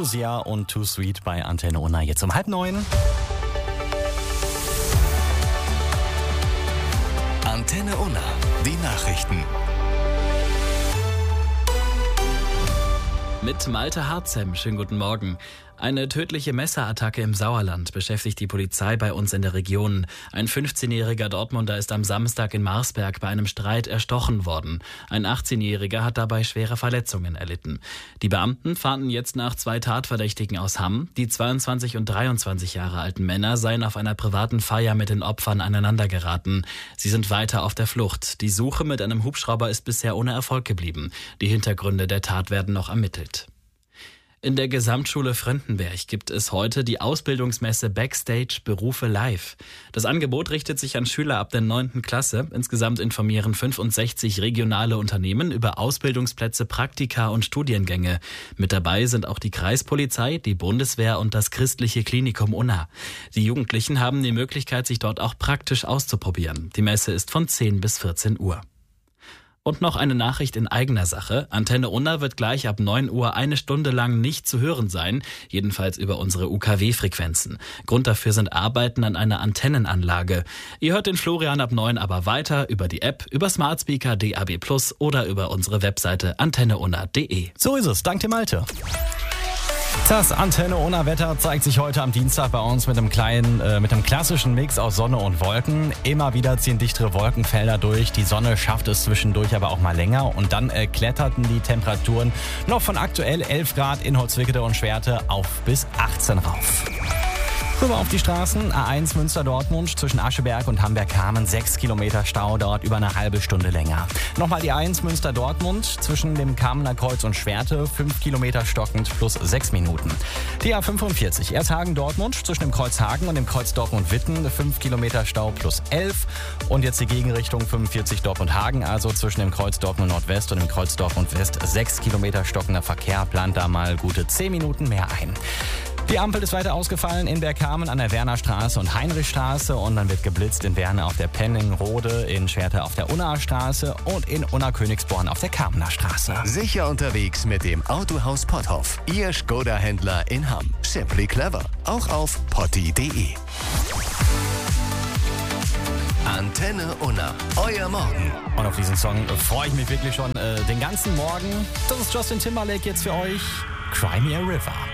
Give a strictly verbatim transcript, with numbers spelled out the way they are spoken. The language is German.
Lucia und Too Sweet bei Antenne Unna jetzt um halb neun. Antenne Unna, die Nachrichten. Mit Malte Harzem, schönen guten Morgen. Eine tödliche Messerattacke im Sauerland beschäftigt die Polizei bei uns in der Region. Ein fünfzehnjähriger Dortmunder ist am Samstag in Marsberg bei einem Streit erstochen worden. Ein achtzehnjähriger hat dabei schwere Verletzungen erlitten. Die Beamten fahnden jetzt nach zwei Tatverdächtigen aus Hamm. Die zweiundzwanzig und dreiundzwanzig Jahre alten Männer seien auf einer privaten Feier mit den Opfern aneinandergeraten. Sie sind weiter auf der Flucht. Die Suche mit einem Hubschrauber ist bisher ohne Erfolg geblieben. Die Hintergründe der Tat werden noch ermittelt. In der Gesamtschule Fröndenberg gibt es heute die Ausbildungsmesse Backstage Berufe Live. Das Angebot richtet sich an Schüler ab der neunten Klasse. Insgesamt informieren fünfundsechzig regionale Unternehmen über Ausbildungsplätze, Praktika und Studiengänge. Mit dabei sind auch die Kreispolizei, die Bundeswehr und das Christliche Klinikum Unna. Die Jugendlichen haben die Möglichkeit, sich dort auch praktisch auszuprobieren. Die Messe ist von zehn bis vierzehn Uhr. Und noch eine Nachricht in eigener Sache. Antenne Unna wird gleich ab neun Uhr eine Stunde lang nicht zu hören sein, jedenfalls über unsere U K W-Frequenzen. Grund dafür sind Arbeiten an einer Antennenanlage. Ihr hört den Florian ab neun aber weiter über die App, über Smart Speaker, D A B plus oder über unsere Webseite antenne unna punkt de. So ist es, dank dir Malte. Das Antenne Unna Wetter zeigt sich heute am Dienstag bei uns mit einem kleinen, äh, mit einem klassischen Mix aus Sonne und Wolken. Immer wieder ziehen dichtere Wolkenfelder durch. Die Sonne schafft es zwischendurch aber auch mal länger. Und dann äh, kletterten die Temperaturen noch von aktuell elf Grad in Holzwickede und Schwerte auf bis achtzehn rauf. Rüber auf die Straßen. A eins Münster-Dortmund zwischen Ascheberg und Hamberg-Kamen. sechs Kilometer Stau, dauert über eine halbe Stunde länger. Nochmal die A eins Münster-Dortmund zwischen dem Kamener Kreuz und Schwerte. fünf Kilometer stockend plus sechs Minuten. Die A fünfundvierzig Erzhagen-Dortmund zwischen dem Kreuz Hagen und dem Kreuz Dortmund-Witten. fünf Kilometer Stau plus elf. Und jetzt die Gegenrichtung fünfundvierzig Dortmund-Hagen. Also zwischen dem Kreuz Dortmund-Nordwest und dem Kreuz Dortmund-West. sechs Kilometer stockender Verkehr. Plant da mal gute zehn Minuten mehr ein. Die Ampel ist weiter ausgefallen in Bergkamen an der Wernerstraße und Heinrichstraße und dann wird geblitzt in Werne auf der Penningrode, in Schwerte auf der Unnaer Straße und in Unna-Königsborn auf der Kamener Straße. Sicher unterwegs mit dem Autohaus Potthoff, Ihr Skoda-Händler in Hamm. Simply clever, auch auf potti punkt de. Antenne Unna, euer Morgen. Und auf diesen Song freue ich mich wirklich schon äh, den ganzen Morgen. Das ist Justin Timberlake jetzt für euch. Cry Me a River.